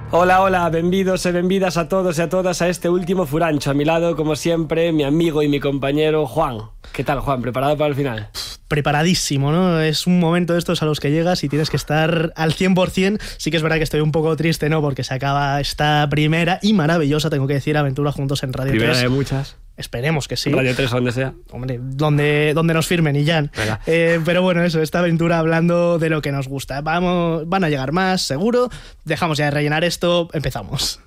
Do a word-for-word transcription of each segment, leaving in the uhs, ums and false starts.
Hola, hola, benvidos e benvidas a todos e a todas a este último furancho. A mi lado, como siempre, mi amigo y mi compañero Juan. ¿Qué tal, Juan? ¿Preparado para el final? Preparadísimo, ¿no? Es un momento de estos a los que llegas y tienes que estar al cien por ciento. Sí que es verdad que estoy un poco triste, ¿no? Porque se acaba esta primera y maravillosa, tengo que decir, aventura juntos en Radio Primera tres. Primera de muchas. Esperemos que sí. Radio tres, donde sea. Hombre, donde, donde nos firmen y ya. Eh, pero bueno, eso, esta aventura hablando de lo que nos gusta. Vamos, van a llegar más, seguro. Dejamos ya de rellenar esto, empezamos.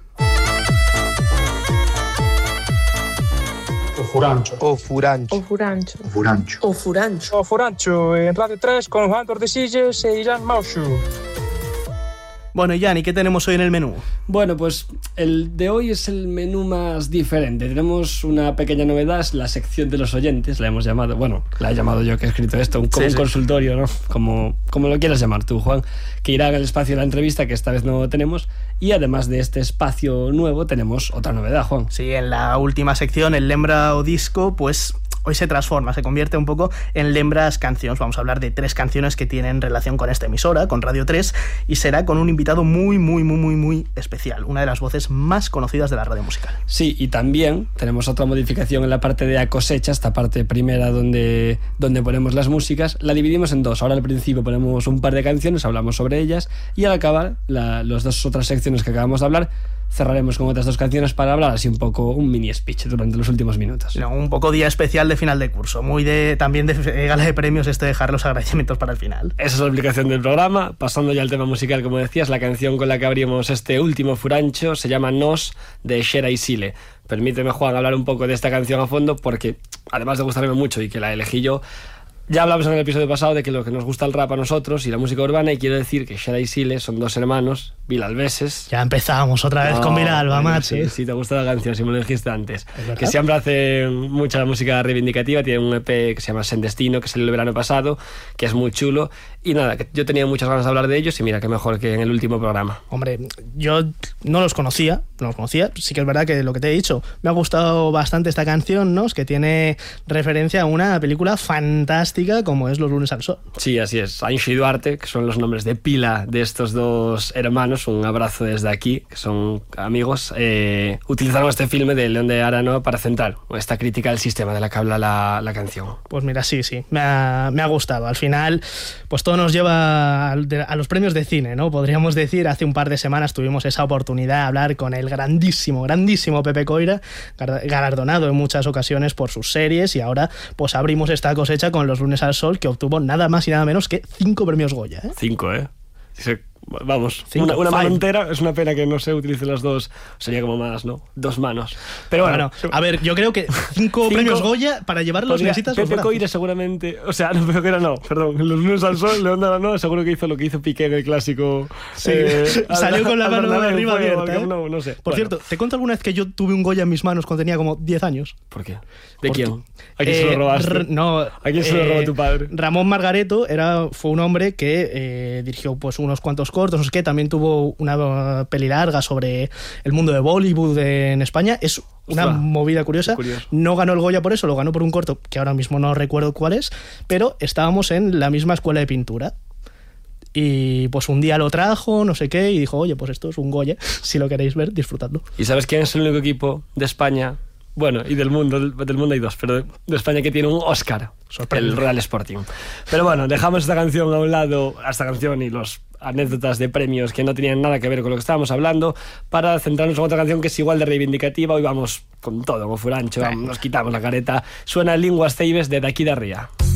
O Furancho. O Furancho. O Furancho. O Furancho. O Furancho. O Furancho en Radio tres con Juan Tordesillas e Irán Maushu. Bueno, Jan, ¿y qué tenemos hoy en el menú? Bueno, pues el de hoy es el menú más diferente. Tenemos una pequeña novedad, la sección de los oyentes, la hemos llamado, bueno, la he llamado yo que he escrito esto, como sí, un sí. consultorio, ¿no? Como, como lo quieras llamar tú, Juan, que irá en el espacio de la entrevista, que esta vez no tenemos, y además de este espacio nuevo tenemos otra novedad, Juan. Sí, en la última sección, el Lembra o Disco, pues hoy se transforma, se convierte un poco en Lembras Canciones. Vamos a hablar de tres canciones que tienen relación con esta emisora, con Radio tres, y será con un invitado muy, muy, muy, muy, muy especial, una de las voces más conocidas de la radio musical. Sí, y también tenemos otra modificación en la parte de a cosecha, esta parte primera donde, donde ponemos las músicas, la dividimos en dos. Ahora al principio ponemos un par de canciones, hablamos sobre ellas, y al acabar la, las dos otras secciones que acabamos de hablar, cerraremos con otras dos canciones para hablar así un poco, un mini speech durante los últimos minutos. No, un poco día especial de final de curso, muy de también de gala de premios, esto de dejar los agradecimientos para el final. Esa es la explicación del programa. Pasando ya al tema musical, como decías, la canción con la que abrimos este último furancho se llama Nos, de Xera y Sile. Permíteme, Juan, hablar un poco de esta canción a fondo porque, además de gustarme mucho y que la elegí yo, ya hablamos en el episodio pasado de que lo que nos gusta el rap a nosotros y la música urbana, y quiero decir que Xera y Sile son dos hermanos vilalbeses. Ya empezamos otra vez no, con Vilalba, macho. Si sí, te gusta la canción, si me lo dijiste antes. Que siempre hacen mucha música reivindicativa, tienen un E P que se llama Sen Destino, que salió el verano pasado, que es muy chulo. Y nada, que yo tenía muchas ganas de hablar de ellos y mira, qué mejor que en el último programa. Hombre, yo no los conocía, no los conocía. Sí que es verdad que lo que te he dicho, me ha gustado bastante esta canción, ¿no? Es que tiene referencia a una película fantástica como es Los lunes al sol. Sí, así es. Anxo y Duarte, que son los nombres de pila de estos dos hermanos, un abrazo desde aquí, que son amigos, eh, utilizaron este filme de León de Aranoa para centrar esta crítica al sistema de la que habla la, la canción. Pues mira, sí, sí, me ha, me ha gustado. Al final, pues todo nos lleva a, a los premios de cine, ¿no? Podríamos decir, hace un par de semanas tuvimos esa oportunidad de hablar con el grandísimo, grandísimo Pepe Coira, galardonado en muchas ocasiones por sus series, y ahora pues abrimos esta cosecha con Los lunes al sol, que obtuvo nada más y nada menos que cinco premios Goya, ¿eh? Cinco, ¿eh? Vamos, Cinco, una, una mano entera. Es una pena que no se utilice las dos. Sería como más, ¿no? Dos manos. Pero bueno, bueno a ver, yo creo que cinco, cinco premios Goya para llevarlos necesitas. Pepe Coira seguramente, o sea, no, Pepe Coira no, perdón. Los lunes al sol, León de Aranoa, seguro que hizo lo que hizo Piqué en el clásico. Sí, eh, salió con la mano de arriba abierta, ¿eh? no, no sé. Por bueno. cierto, ¿te cuento alguna vez que yo tuve un Goya en mis manos cuando tenía como diez años? ¿Por qué? ¿De Porque, quién? ¿A quién eh, se lo robaste? R- no, ¿A quién se lo robó eh, tu padre? Ramón Margareto era, fue un hombre que eh, dirigió pues unos cuantos cortos, no sé qué, también tuvo una peli larga sobre el mundo de Bollywood en España. Es una Ostras, movida curiosa. Curioso. No ganó el Goya por eso, lo ganó por un corto que ahora mismo no recuerdo cuál es, pero estábamos en la misma escuela de pintura. Y pues un día lo trajo, no sé qué, y dijo, oye, pues esto es un Goya, si lo queréis ver, disfrutadlo. ¿Y sabes quién es el único equipo de España? Bueno, y del mundo, del mundo hay dos, pero de España que tiene un Oscar, el Real Sporting. Pero bueno, dejamos esta canción a un lado, esta canción y los anécdotas de premios que no tenían nada que ver con lo que estábamos hablando, para centrarnos en otra canción que es igual de reivindicativa. Hoy vamos con todo, como furancho, nos quitamos la careta. Suena Linguas Ceibes de Daqui da Ría.